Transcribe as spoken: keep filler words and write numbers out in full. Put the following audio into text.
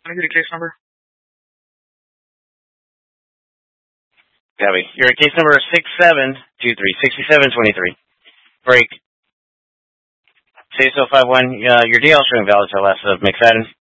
Can I get a case number? Gabby, you're at case number six seven two three, sixty-seven twenty-three. Break. Say so five one. Uh, your D L is showing valid till last of McFadden.